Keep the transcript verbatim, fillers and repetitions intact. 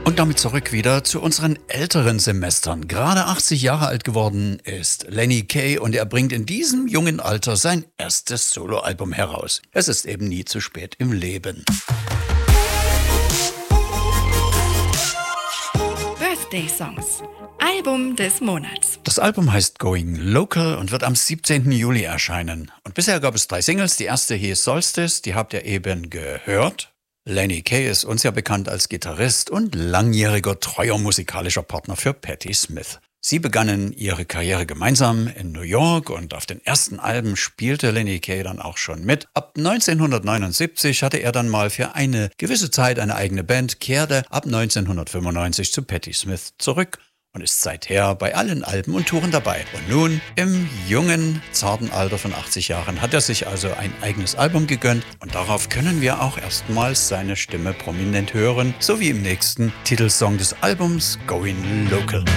Und damit zurück wieder zu unseren älteren Semestern. Gerade achtzig Jahre alt geworden ist Lenny Kaye und er bringt in diesem jungen Alter sein erstes Soloalbum heraus. Es ist eben nie zu spät im Leben. Birthday Songs. Album des Monats. Das Album heißt Going Local und wird am siebzehnten Juli erscheinen. Und bisher gab es drei Singles. Die erste hieß Solstice, die habt ihr eben gehört. Lenny Kaye ist uns ja bekannt als Gitarrist und langjähriger treuer musikalischer Partner für Patti Smith. Sie begannen ihre Karriere gemeinsam in New York und auf den ersten Alben spielte Lenny Kaye dann auch schon mit. Ab neunzehnhundertneunundsiebzig hatte er dann mal für eine gewisse Zeit eine eigene Band, kehrte ab neunzehnhundertfünfundneunzig zu Patti Smith zurück und ist seither bei allen Alben und Touren dabei. Und nun, im jungen, zarten Alter von achtzig Jahren, hat er sich also ein eigenes Album gegönnt und darauf können wir auch erstmals seine Stimme prominent hören, so wie im nächsten Titelsong des Albums, Going Local.